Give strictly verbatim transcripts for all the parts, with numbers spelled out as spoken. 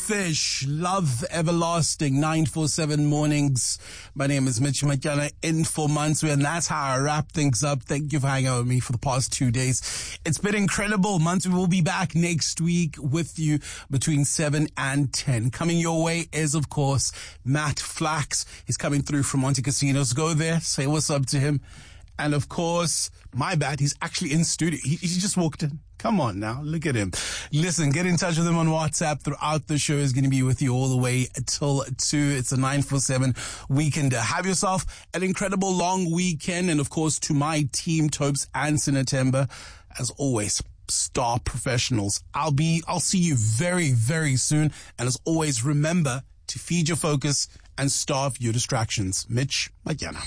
Fish, Love Everlasting, nine four seven mornings. My name is Mitch Matyana, in for Manswe, and that's how I wrap things up. Thank you for hanging out with me for the past two days. It's been incredible. Manswe will be back next week with you between seven and ten. Coming your way is, of course, Matt Flax. He's coming through from Monte Casinos. Go there, say what's up to him. And of course, my bad, he's actually in studio. He, he just walked in. Come on now, look at him. Listen, get in touch with him on WhatsApp throughout the show. He's going to be with you all the way till two. It's a nine four seven weekend. Have yourself an incredible long weekend. And of course, to my team, Topes and Sinatemba, as always, star professionals. I'll be, I'll see you very, very soon. And as always, remember to feed your focus and starve your distractions. Mitch Matyana.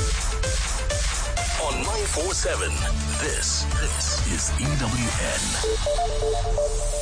On nine four seven, this, this is E W N.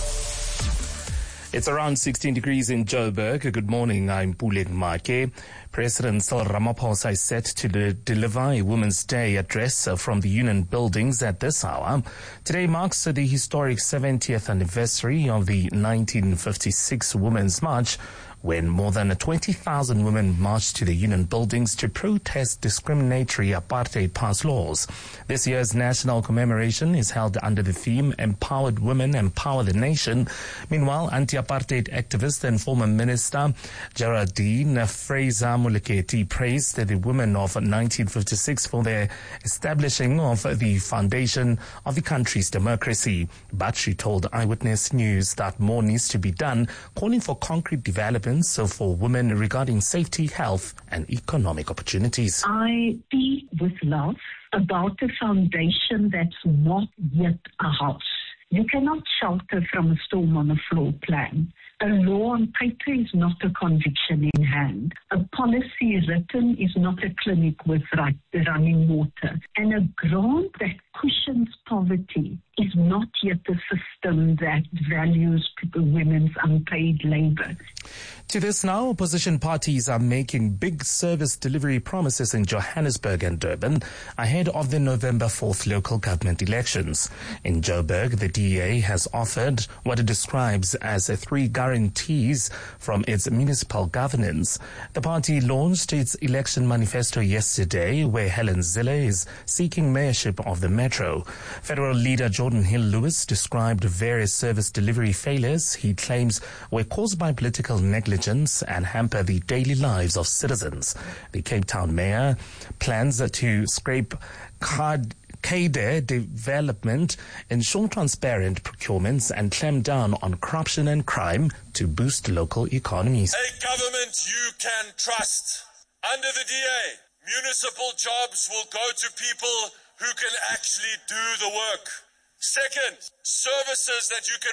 It's around sixteen degrees in Joburg. Good morning, I'm Puleng Make. President Cyril Ramaphosa is set to de- deliver a Women's Day address uh, from the Union buildings at this hour. Today marks uh, the historic seventieth anniversary of the nineteen fifty-six Women's March, when more than twenty thousand women marched to the Union buildings to protest discriminatory apartheid past laws. This year's national commemoration is held under the theme Empowered Women, Empower the Nation. Meanwhile, anti-apartheid activist and former minister Geraldine Fraser-Moleketi praised the women of nineteen fifty-six for their establishing of the foundation of the country's democracy. But she told Eyewitness News that more needs to be done, calling for concrete development so for women regarding safety, health, and economic opportunities. I speak with love about a foundation that's not yet a house. You cannot shelter from a storm on a floor plan. A law on paper is not a conviction in hand. A policy written is not a clinic with right, running water. And a grant that cushions poverty is not yet a system that values people, women's unpaid labor. To this now, opposition parties are making big service delivery promises in Johannesburg and Durban ahead of the November fourth local government elections. In Joburg, the D A has offered what it describes as a three guarantees from its municipal governance. The party launched its election manifesto yesterday, where Helen Zille is seeking mayorship of the metro. Federal leader Jordan Hill-Lewis described various service delivery failures he claims were caused by political negligence and hamper the daily lives of citizens. The Cape Town mayor plans to scrape card cadre development, ensure transparent procurements, and clamp down on corruption and crime to boost local economies. A government you can trust. Under the D A, municipal jobs will go to people who can actually do the work. Second, services that you can